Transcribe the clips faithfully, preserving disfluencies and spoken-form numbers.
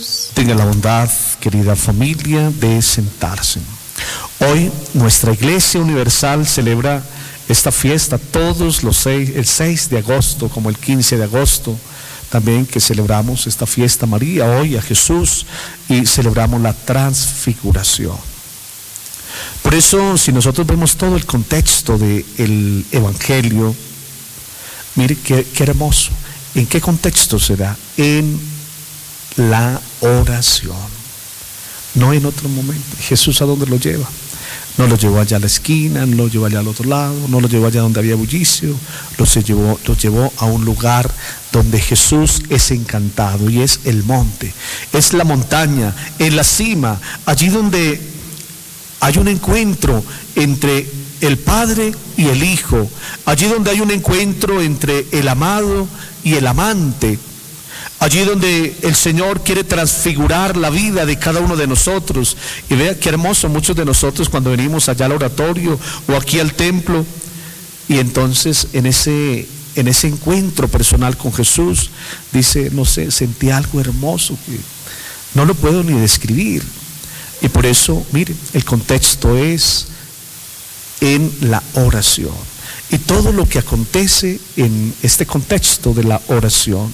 Jesús. Tenga la bondad, querida familia, de sentarse. Hoy nuestra Iglesia Universal celebra esta fiesta todos los seis, el seis de agosto, como el quince de agosto, también que celebramos esta fiesta María, hoy a Jesús, y celebramos la transfiguración. Por eso, si nosotros vemos todo el contexto del Evangelio, mire qué, qué hermoso. ¿En qué contexto se da? En la oración, no en otro momento. Jesús, ¿a dónde lo lleva? No lo llevó allá a la esquina, no lo llevó allá al otro lado, no lo llevó allá donde había bullicio, lo, se llevó, lo llevó a un lugar donde Jesús es encantado, y es el monte, es la montaña, en la cima, allí donde hay un encuentro entre el Padre y el Hijo, allí donde hay un encuentro entre el amado y el amante, allí donde el Señor quiere transfigurar la vida de cada uno de nosotros. Y vea qué hermoso, muchos de nosotros cuando venimos allá al oratorio o aquí al templo, y entonces en ese, en ese encuentro personal con Jesús, dice, no sé, sentí algo hermoso que no lo puedo ni describir. Y por eso, mire, el contexto es en la oración. Y todo lo que acontece en este contexto de la oración.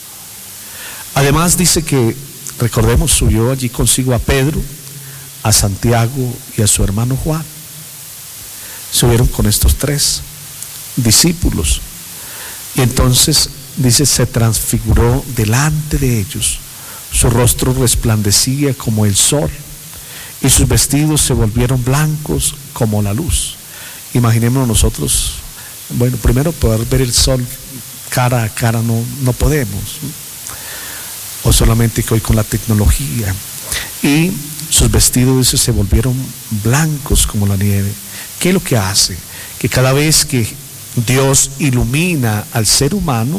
Además dice que, recordemos, subió allí consigo a Pedro, a Santiago y a su hermano Juan. Subieron con estos tres discípulos. Y entonces, dice, se transfiguró delante de ellos. Su rostro resplandecía como el sol, y sus vestidos se volvieron blancos como la luz. Imaginémonos nosotros, bueno, primero poder ver el sol cara a cara no, no podemos, ¿no? O solamente que hoy con la tecnología. Y sus vestidos se volvieron blancos como la nieve. ¿Qué es lo que hace? Que cada vez que Dios ilumina al ser humano,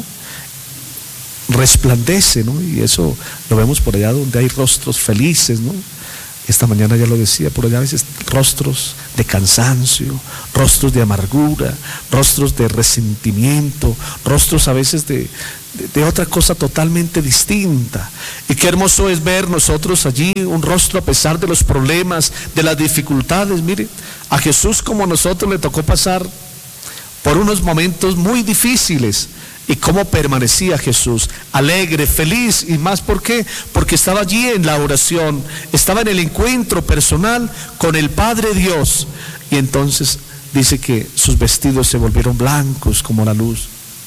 resplandece, ¿no? Y eso lo vemos por allá donde hay rostros felices, ¿no? Esta mañana ya lo decía, por allá a veces rostros de cansancio, rostros de amargura, rostros de resentimiento, rostros a veces de, de, de otra cosa totalmente distinta. Y qué hermoso es ver nosotros allí un rostro a pesar de los problemas, de las dificultades. Mire, a Jesús como a nosotros le tocó pasar por unos momentos muy difíciles. Y cómo permanecía Jesús, alegre, feliz, y más, ¿por qué? Porque estaba allí en la oración, estaba en el encuentro personal con el Padre Dios, y entonces dice que sus vestidos se volvieron blancos como la luz.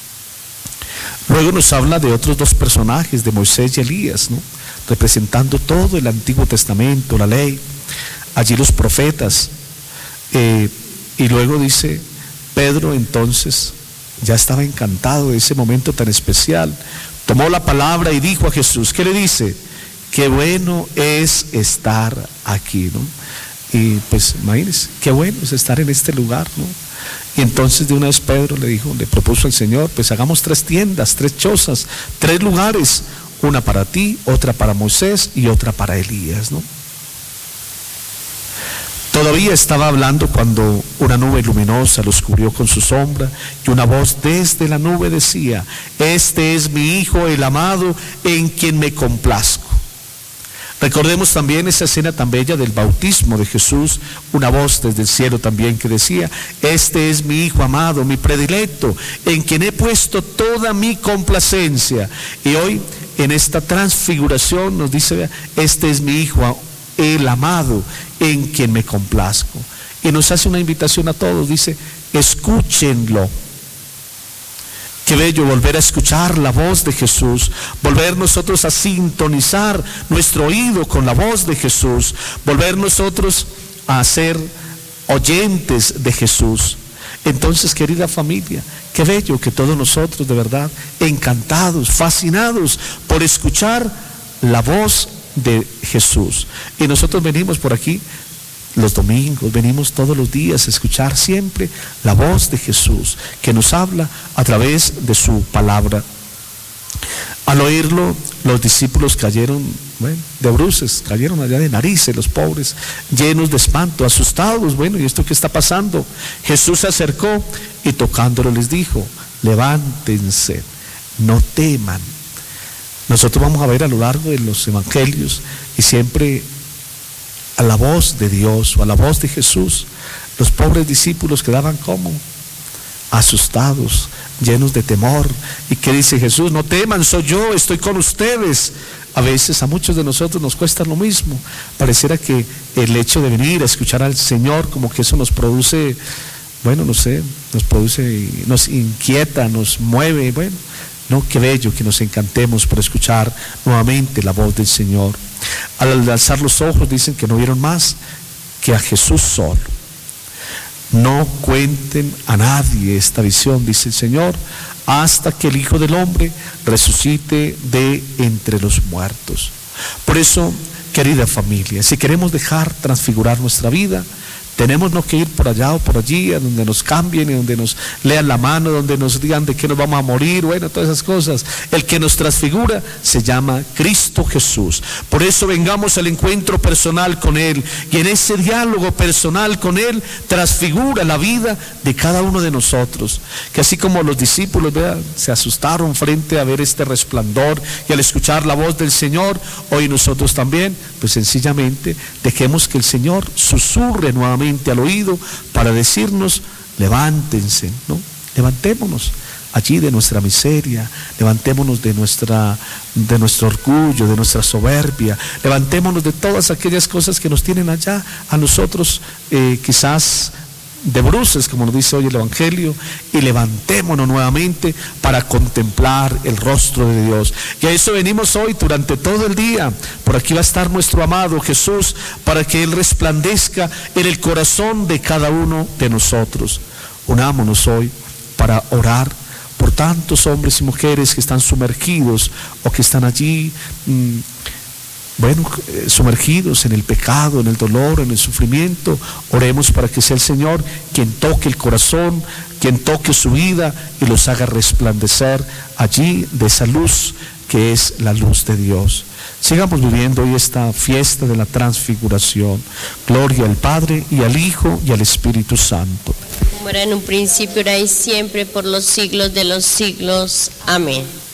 Luego nos habla de otros dos personajes, de Moisés y Elías, ¿no? Representando todo el Antiguo Testamento, la ley, allí los profetas, eh, y luego dice Pedro, entonces ya estaba encantado de ese momento tan especial, tomó la palabra y dijo a Jesús, ¿qué le dice? Qué bueno es estar aquí, ¿no? Y pues imagínense, qué bueno es estar en este lugar, ¿no? Y entonces de una vez Pedro le dijo, le propuso al Señor, pues hagamos tres tiendas, tres chozas, tres lugares, una para ti, otra para Moisés y otra para Elías, ¿no? Todavía estaba hablando cuando una nube luminosa los cubrió con su sombra, y una voz desde la nube decía, este es mi Hijo, el amado, en quien me complazco. Recordemos también esa escena tan bella del bautismo de Jesús, una voz desde el cielo también que decía, este es mi Hijo amado, mi predilecto, en quien he puesto toda mi complacencia. Y hoy en esta transfiguración nos dice, este es mi Hijo, el amado, en quien me complazco. Y nos hace una invitación a todos, dice, escúchenlo. Qué bello volver a escuchar la voz de Jesús, volver nosotros a sintonizar nuestro oído con la voz de Jesús, volver nosotros a ser oyentes de Jesús. Entonces, querida familia, qué bello que todos nosotros de verdad, encantados, fascinados por escuchar la voz de Jesús. Y nosotros venimos por aquí los domingos, venimos todos los días a escuchar siempre la voz de Jesús, que nos habla a través de su palabra. Al oírlo, los discípulos cayeron, bueno, de bruces, cayeron allá de narices, los pobres, llenos de espanto, asustados. Bueno, ¿y esto qué está pasando? Jesús se acercó y tocándolo les dijo, levántense, no teman. Nosotros vamos a ver a lo largo de los evangelios y siempre a la voz de Dios o a la voz de Jesús, los pobres discípulos quedaban como asustados, llenos de temor. ¿Y qué dice Jesús? No teman, soy yo, estoy con ustedes. A veces a muchos de nosotros nos cuesta lo mismo. Pareciera que el hecho de venir a escuchar al Señor, como que eso nos produce, bueno, no sé, nos produce, nos inquieta, nos mueve. Bueno, no, qué bello que nos encantemos por escuchar nuevamente la voz del Señor. Al alzar los ojos dicen que no vieron más que a Jesús solo. No cuenten a nadie esta visión, dice el Señor, hasta que el Hijo del Hombre resucite de entre los muertos. Por eso, querida familia, si queremos dejar transfigurar nuestra vida, tenemos no que ir por allá o por allí, a donde nos cambien, y donde nos lean la mano, donde nos digan de qué nos vamos a morir, bueno, todas esas cosas. El que nos transfigura se llama Cristo Jesús. Por eso vengamos al encuentro personal con Él, y en ese diálogo personal con Él transfigura la vida de cada uno de nosotros. Que así como los discípulos, vean, se asustaron frente a ver este resplandor y al escuchar la voz del Señor, hoy nosotros también, pues sencillamente dejemos que el Señor susurre nuevamente al oído para decirnos: levántense, ¿no? Levantémonos allí de nuestra miseria, levantémonos de nuestra de nuestro orgullo, de nuestra soberbia, levantémonos de todas aquellas cosas que nos tienen allá a nosotros eh, quizás de bruces, como nos dice hoy el Evangelio, y levantémonos nuevamente para contemplar el rostro de Dios. Y a eso venimos hoy durante todo el día. Por aquí va a estar nuestro amado Jesús para que Él resplandezca en el corazón de cada uno de nosotros. Unámonos hoy para orar por tantos hombres y mujeres que están sumergidos o que están allí mmm, bueno, sumergidos en el pecado, en el dolor, en el sufrimiento. Oremos para que sea el Señor quien toque el corazón, quien toque su vida y los haga resplandecer allí de esa luz que es la luz de Dios. Sigamos viviendo hoy esta fiesta de la transfiguración. Gloria al Padre y al Hijo y al Espíritu Santo. Como era en un principio, ahora y siempre, por los siglos de los siglos. Amén.